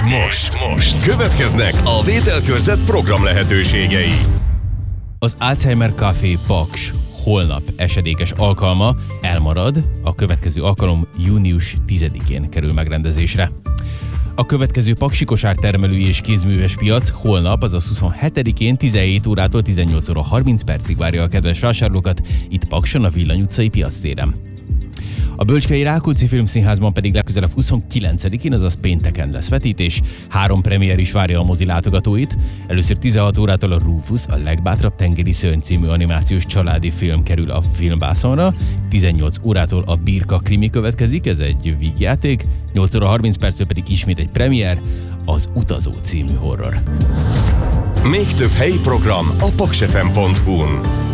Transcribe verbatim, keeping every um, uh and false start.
most, most következnek a Vételkörzet program lehetőségei. Az Alzheimer Café Paks holnap esedékes alkalma elmarad, a következő alkalom június tizedikén kerül megrendezésre. A következő paksi kosártermelői és kézműves piac holnap, azaz huszonhetedikén tizenhét órától tizennyolc óra harminc percig várja a kedves vásárlókat itt Pakson, a Villany utcai piactéren. A Bölcskei Rákóczi Filmszínházban pedig legközelebb huszonkilencedikén, azaz pénteken lesz vetítés. Három premier is várja a mozi látogatóit. Először tizenhat órától a Rufus, a legbátrabb tengeri szörny című animációs családi film kerül a filmbászonra. tizennyolc órától a Birka krimi következik, ez egy vígjáték. nyolc óra harminc perctől pedig ismét egy premier, az Utazó című horror. Még több helyi program a paksefem pont hu-n.